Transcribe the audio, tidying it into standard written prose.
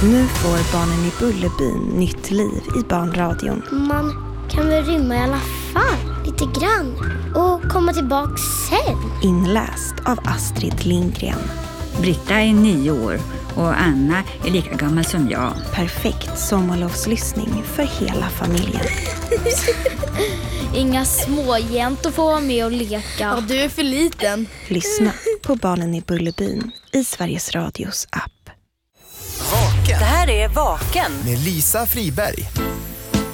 Nu får barnen i Bullerbyn nytt liv i barnradion. Man kan väl rymma i alla fall, lite grann. Och komma tillbaka sen. Inläst av Astrid Lindgren. Britta är 9 år och Anna är lika gammal som jag. Perfekt sommarlovslyssning för hela familjen. Inga småjäntor får vara med och leka. Ja, du är för liten. Lyssna på Barnen i Bullerbyn i Sveriges Radios app. Vaken. Det här är Vaken Med Lisa Friberg.